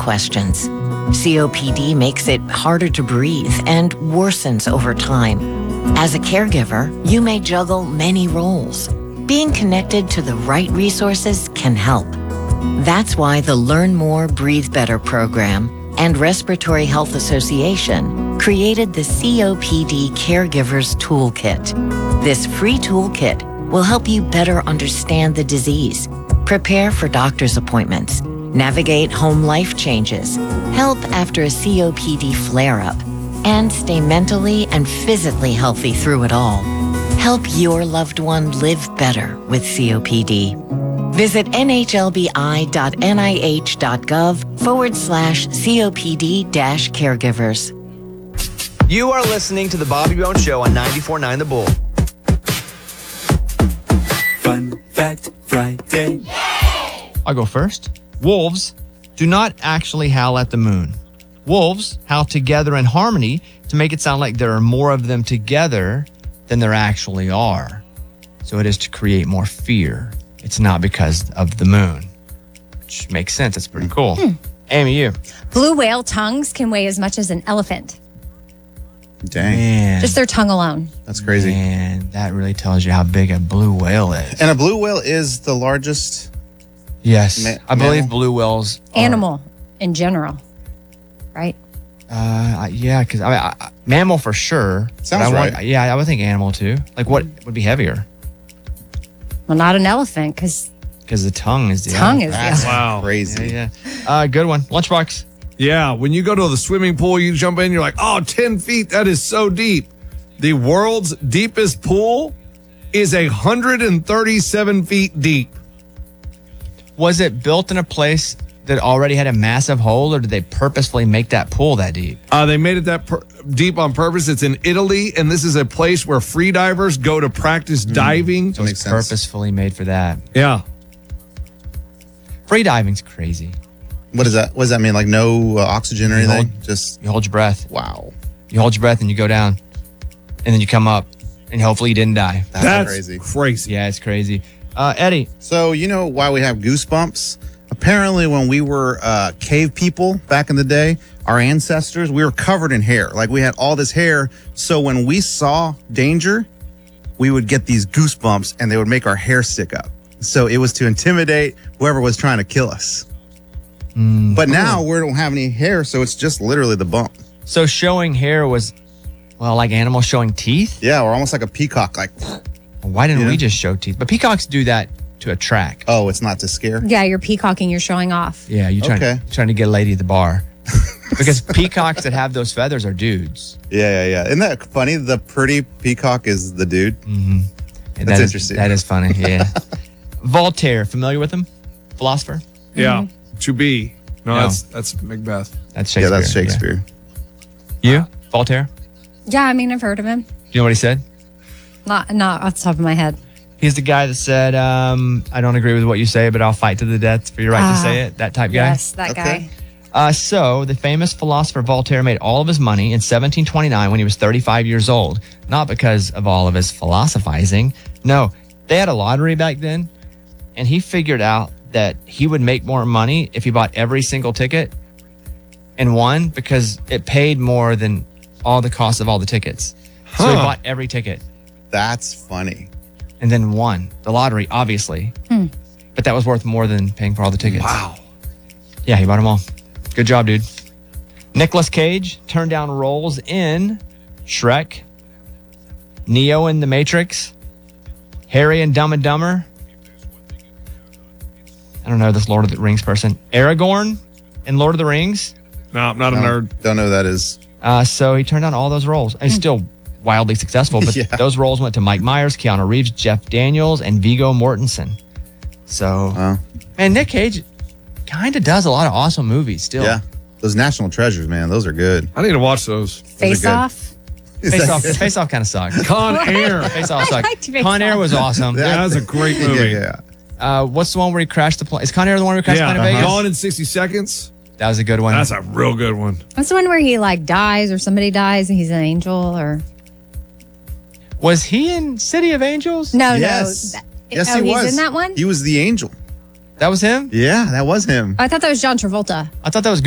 questions. COPD makes it harder to breathe and worsens over time. As a caregiver, you may juggle many roles. Being connected to the right resources can help. That's why the Learn More, Breathe Better program and Respiratory Health Association created the COPD Caregivers Toolkit. This free toolkit will help you better understand the disease, prepare for doctor's appointments, navigate home life changes, help after a COPD flare-up, and stay mentally and physically healthy through it all. Help your loved one live better with COPD. Visit nhlbi.nih.gov/COPD-caregivers. You are listening to The Bobby Bones Show on 94.9 The Bull. Fun Fact Friday. I'll go first. Wolves do not actually howl at the moon. Wolves howl together in harmony to make it sound like there are more of them together than there actually are. So it is to create more fear. It's not because of the moon, which makes sense. It's pretty cool. Amy, you. Blue whale tongues can weigh as much as an elephant. Dang. Man, Just their tongue alone. That's crazy. man, that really tells you how big a blue whale is. And a blue whale is the largest. Yes, I believe mammal? blue whales are, Animal in general, right? yeah, because mammal for sure. Sounds right. I would think animal too. Like what would be heavier? Well, not an elephant because Because the tongue is the tongue is That's the Wow. crazy. Yeah. Good one. Lunchbox. Yeah, when you go to the swimming pool, you jump in, you're like, oh, 10 feet, that is so deep. The world's deepest pool is 137 feet deep. Was it built in a place that already had a massive hole, or did they purposefully make that pool that deep? They made it that deep on purpose. It's in Italy, and this is a place where free divers go to practice diving. So it's Makes sense. purposefully made for that. Yeah. Free diving's crazy. What does that? What does that mean? Like no oxygen or You anything? hold- Just You hold your breath. wow. You hold your breath and you go down, and then you come up, and hopefully you didn't die. That's crazy. Crazy. Yeah, it's crazy. Eddie. So you know why we have goosebumps? Apparently, when we were cave people back in the day, our ancestors, we were covered in hair. Like we had all this hair. So when we saw danger, we would get these goosebumps, and they would make our hair stick up. So it was to intimidate whoever was trying to kill us. But now we don't have any hair, so it's just literally the bump. So showing hair was, well, like animals showing teeth? Yeah, we're almost like a peacock. Like, Why didn't Yeah. we just show teeth? But peacocks do that to attract. oh, it's not to scare. Yeah, you're peacocking, you're showing off. Yeah, you're Okay. trying to get a lady at the bar. Because peacocks that have those feathers are dudes. Yeah. Isn't that funny? The pretty peacock is the dude. And That's that is- interesting. That is funny, yeah. Voltaire, familiar with him? Philosopher? Yeah. To be. No, No. that's Macbeth. That's Yeah, Shakespeare. that's Shakespeare. Yeah. You? Voltaire? Yeah, I mean, I've heard of him. Do you know what he said? Not off the top of my head. He's the guy that said, I don't agree with what you say, but I'll fight to the death for your right to say it. That type guy. Yes, that Okay. guy. So the famous philosopher Voltaire made all of his money in 1729 when he was 35 years old. Not because of all of his philosophizing. No, they had a lottery back then, and he figured out that he would make more money if he bought every single ticket and won, because it paid more than all the cost of all the tickets. So he bought every ticket That's funny. and then won the lottery, obviously. But that was worth more than paying for all the tickets. Wow. Yeah, he bought them all. Good job, dude. Nicolas Cage turned down roles in Shrek, Neo in The Matrix, Harry and Dumb and Dumber. I don't know this Lord of the Rings person. Aragorn in Lord of the Rings. No, I'm not a nerd. Don't know who that is. So he turned down all those roles. He's still wildly successful, but Yeah. those roles went to Mike Myers, Keanu Reeves, Jeff Daniels, and Viggo Mortensen. So, Wow. man, Nick Cage kind of does a lot of awesome movies still. Yeah. Those national treasures, man. Those are good. I need to watch those. Face good. Off. Face Off kind of sucked. Con Air. Face Off sucked. liked Face Con Air Off. was awesome. Yeah, that was a great movie. Yeah. What's the one where he crashed the plane? Is Con Air the one where he crashed the plane in Vegas? Gone in 60 Seconds. That was a good one. That's a real good one. That's the one where he like dies or somebody dies and he's an angel or Was he in City of Angels? no. Yes. Yes, oh, he he's was. in that one. He was the angel. That was him? Yeah, that was him. I thought that was John Travolta. I thought that was